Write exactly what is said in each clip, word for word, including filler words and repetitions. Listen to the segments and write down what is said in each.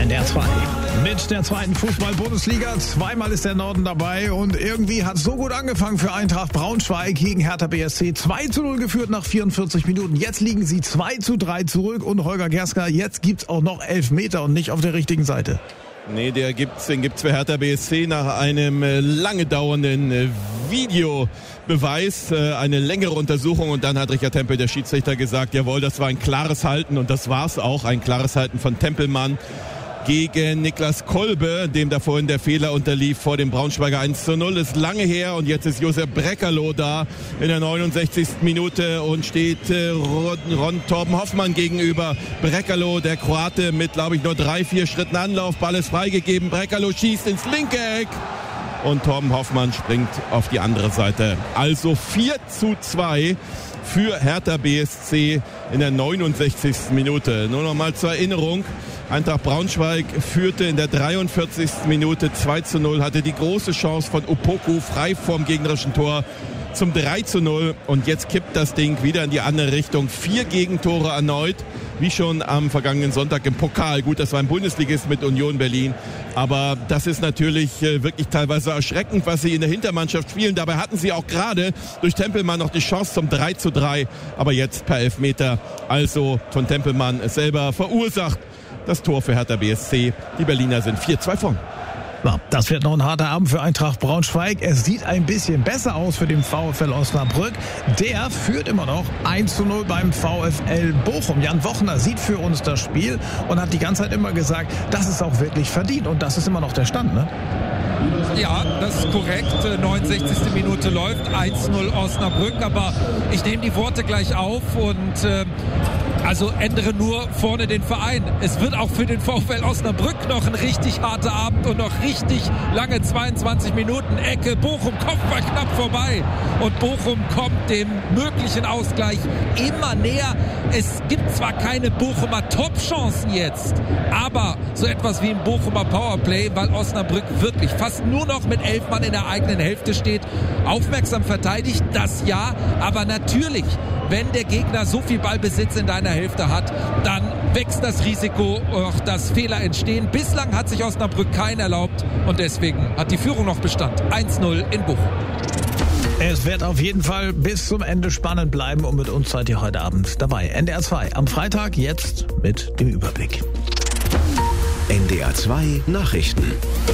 N D R zwei. Mit der zweiten Fußball-Bundesliga. Zweimal ist der Norden dabei und irgendwie hat es so gut angefangen für Eintracht Braunschweig gegen Hertha B S C. zwei zu null geführt nach vierundvierzig Minuten. Jetzt liegen sie zwei zu drei zurück und Holger Gerska, jetzt gibt's auch noch Elfmeter und nicht auf der richtigen Seite. Nee, der gibt's, den gibt's für Hertha B S C nach einem äh, lange dauernden äh, Videobeweis, äh, eine längere Untersuchung, und dann hat Richard Tempel, der Schiedsrichter, gesagt, jawohl, das war ein klares Halten, und das war's auch, ein klares Halten von Tempelmann gegen Niklas Kolbe, dem da vorhin der Fehler unterlief vor dem Braunschweiger eins zu null. Ist lange her, und jetzt ist Josef Breckerloh da in der neunundsechzigsten Minute und steht äh, Ron, Ron Torben Hoffmann gegenüber. Breckerloh, der Kroate, mit, glaube ich, nur drei, vier Schritten Anlauf. Ball ist freigegeben. Breckerloh schießt ins linke Eck. Und Torben Hoffmann springt auf die andere Seite. Also vier zu zwei für Hertha B S C in der neunundsechzigsten Minute. Nur noch mal zur Erinnerung. Eintracht Braunschweig führte in der dreiundvierzigsten Minute zwei zu null, hatte die große Chance von Opoku frei vorm gegnerischen Tor zum drei zu null, und jetzt kippt das Ding wieder in die andere Richtung. Vier Gegentore erneut, wie schon am vergangenen Sonntag im Pokal. Gut, das war ein Bundesligist mit Union Berlin, aber das ist natürlich äh, wirklich teilweise erschreckend, was sie in der Hintermannschaft spielen. Dabei hatten sie auch gerade durch Tempelmann noch die Chance zum drei zu drei, aber jetzt per Elfmeter, also von Tempelmann selber verursacht, das Tor für Hertha B S C. Die Berliner sind vier zwei vorn. Ja, das wird noch ein harter Abend für Eintracht Braunschweig. Es sieht ein bisschen besser aus für den VfL Osnabrück. Der führt immer noch eins zu null beim VfL Bochum. Jan Wochner sieht für uns das Spiel und hat die ganze Zeit immer gesagt, das ist auch wirklich verdient. Und das ist immer noch der Stand, ne? Ja, das ist korrekt. neunundsechzigste Minute läuft, eins zu null Osnabrück. Aber ich nehme die Worte gleich auf und äh, also ändere nur vorne den Verein. Es wird auch für den VfL Osnabrück noch ein richtig harter Abend und noch richtig lange zweiundzwanzig Minuten. Ecke, Bochum, Kopfball knapp vorbei. Und Bochum kommt dem möglichen Ausgleich immer näher. Es gibt zwar keine Bochumer Top-Chancen jetzt, aber so etwas wie ein Bochumer Powerplay, weil Osnabrück wirklich fast nur noch mit elf Mann in der eigenen Hälfte steht. Aufmerksam verteidigt, das ja, aber natürlich, wenn der Gegner so viel Ballbesitz in deiner Hälfte hat, dann wächst das Risiko, auch dass Fehler entstehen. Bislang hat sich Osnabrück keinen erlaubt und deswegen hat die Führung noch Bestand. eins zu null in Bochum. Es wird auf jeden Fall bis zum Ende spannend bleiben und mit uns seid ihr heute Abend dabei. N D R zwei am Freitag, jetzt mit dem Überblick. N D R zwei Nachrichten.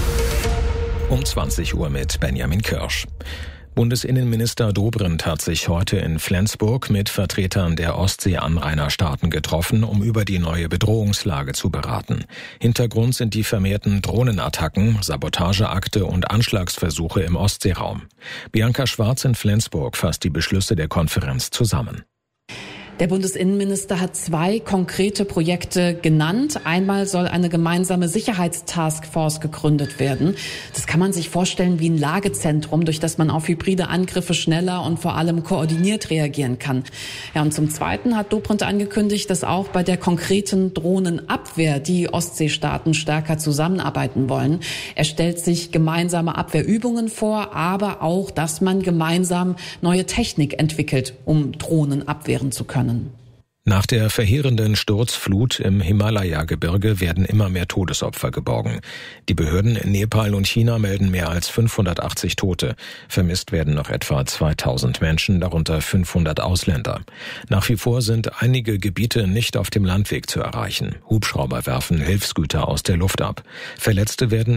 Um zwanzig Uhr mit Benjamin Kirsch. Bundesinnenminister Dobrindt hat sich heute in Flensburg mit Vertretern der Ostsee-Anrainerstaaten getroffen, um über die neue Bedrohungslage zu beraten. Hintergrund sind die vermehrten Drohnenattacken, Sabotageakte und Anschlagsversuche im Ostseeraum. Bianca Schwarz in Flensburg fasst die Beschlüsse der Konferenz zusammen. Der Bundesinnenminister hat zwei konkrete Projekte genannt. Einmal soll eine gemeinsame Sicherheitstaskforce gegründet werden. Das kann man sich vorstellen wie ein Lagezentrum, durch das man auf hybride Angriffe schneller und vor allem koordiniert reagieren kann. Ja, und zum Zweiten hat Dobrindt angekündigt, dass auch bei der konkreten Drohnenabwehr die Ostseestaaten stärker zusammenarbeiten wollen. Er stellt sich gemeinsame Abwehrübungen vor, aber auch, dass man gemeinsam neue Technik entwickelt, um Drohnen abwehren zu können. Nach der verheerenden Sturzflut im Himalaya-Gebirge werden immer mehr Todesopfer geborgen. Die Behörden in Nepal und China melden mehr als fünfhundertachtzig Tote. Vermisst werden noch etwa zweitausend Menschen, darunter fünfhundert Ausländer. Nach wie vor sind einige Gebiete nicht auf dem Landweg zu erreichen. Hubschrauber werfen Hilfsgüter aus der Luft ab. Verletzte werden